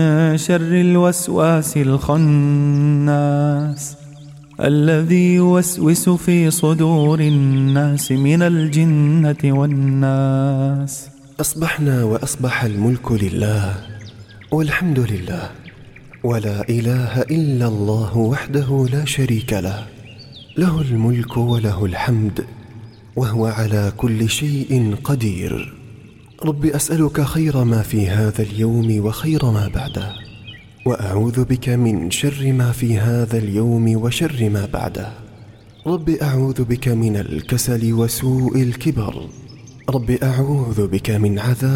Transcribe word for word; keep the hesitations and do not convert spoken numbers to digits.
شر الوسواس الخناس الذي يوسوس في صدور الناس من الجنة والناس. أصبحنا وأصبح الملك لله والحمد لله، ولا إله إلا الله وحده لا شريك له، له الملك وله الحمد وهو على كل شيء قدير. رب أسألك خير ما في هذا اليوم وخير ما بعده، وأعوذ بك من شر ما في هذا اليوم وشر ما بعده. رب أعوذ بك من الكسل وسوء الكبر. رب أعوذ بك من عذاب